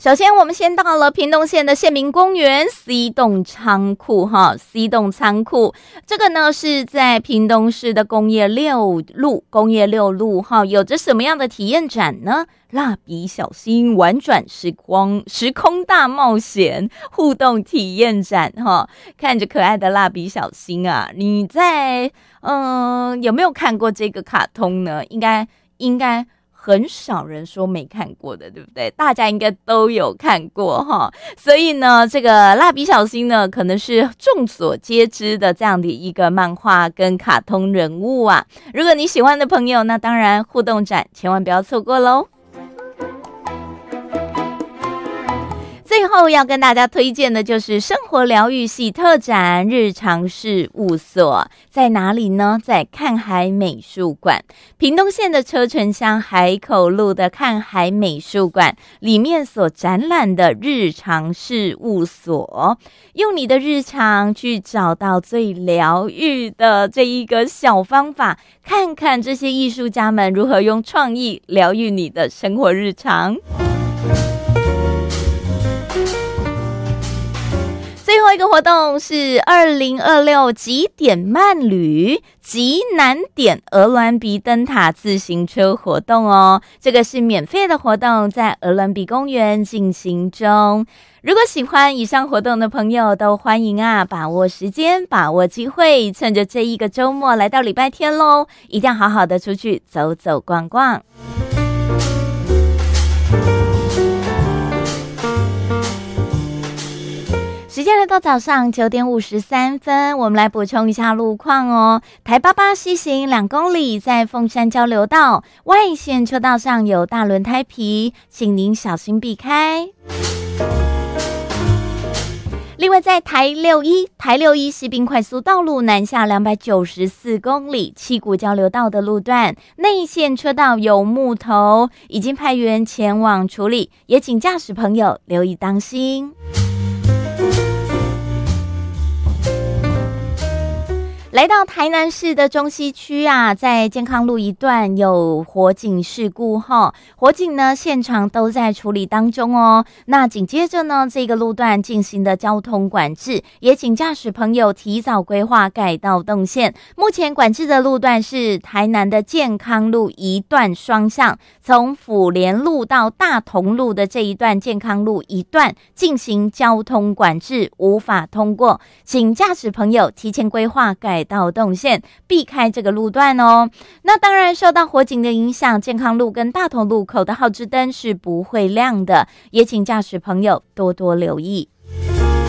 首先我们先到了屏东县的县民公园 C 栋仓库，C 栋仓库这个呢是在屏东市的工业六路有着什么样的体验展呢？蜡笔小新玩转时空大冒险互动体验展看着可爱的蜡笔小新啊，你在有没有看过这个卡通呢？应该很少人说没看过的，对不对？大家应该都有看过所以呢，这个蜡笔小新呢，可能是众所皆知的这样的一个漫画跟卡通人物啊。如果你喜欢的朋友，那当然互动展千万不要错过咯。最后要跟大家推荐的就是生活疗愈系特展日常事务所，在哪里呢？在看海美术馆，屏东县的车城乡海口路的看海美术馆里面所展览的日常事务所，用你的日常去找到最疗愈的这一个小方法，看看这些艺术家们如何用创意疗愈你的生活日常。最后一个活动是2026极点慢旅极南点鹅銮鼻灯塔自行车活动哦，这个是免费的活动，在鹅銮鼻公园进行中。如果喜欢以上活动的朋友，都欢迎把握时间，把握机会，趁着这一个周末来到礼拜天咯，一定要好好的出去走走逛逛。时间来到早上9点53分，我们来补充一下路况哦。台88西行2公里，在凤山交流道外线车道上有大轮胎皮，请您小心避开。另外在台6西滨快速道路南下294公里，七股交流道的路段内线车道有木头，已经派员前往处理，也请驾驶朋友留意当心。来到台南市的中西区在健康路一段有火警事故火警呢现场都在处理当中哦。那紧接着呢，这个路段进行的交通管制，也请驾驶朋友提早规划改道动线。目前管制的路段是台南的健康路一段双向，从府联路到大同路的这一段健康路一段进行交通管制，无法通过，请驾驶朋友提前规划改道动线，避开这个路段哦。那当然受到火警的影响，健康路跟大同路口的号志灯是不会亮的，也请驾驶朋友多多留意。